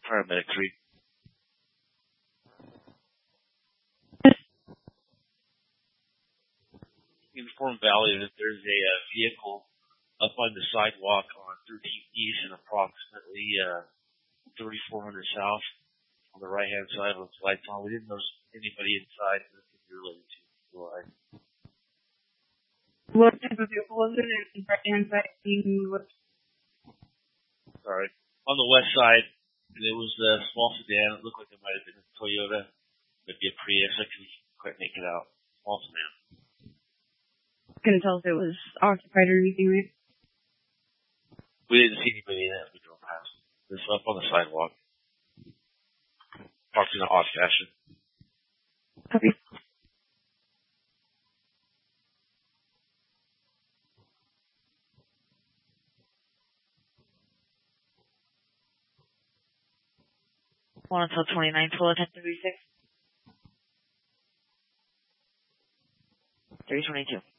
Paramedic 3. Inform Valley that there's a vehicle up on the sidewalk on 13th East and approximately 3400 South on the right-hand side with lights on. We didn't notice anybody inside. Nothing related to why. What type of vehicle was it? Right-hand side Sorry. On the west side, and it was a small sedan. It looked like it might have been a Toyota, maybe a Prius. I couldn't quite make it out. Small sedan. Couldn't tell if it was occupied or anything, right? We didn't see anybody in it as we drove past. It was up on the sidewalk. Parked in an odd fashion. Copy. One until 29, 10:36. 322.